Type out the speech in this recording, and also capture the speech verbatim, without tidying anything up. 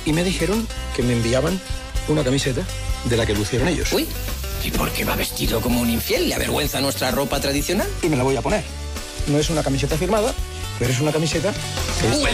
y me dijeron que me enviaban una camiseta de la que lucieron ellos. Uy, ¿y por qué va vestido como un infiel? ¿Le avergüenza nuestra ropa tradicional? Y me la voy a poner. No es una camiseta firmada, pero es una camiseta que...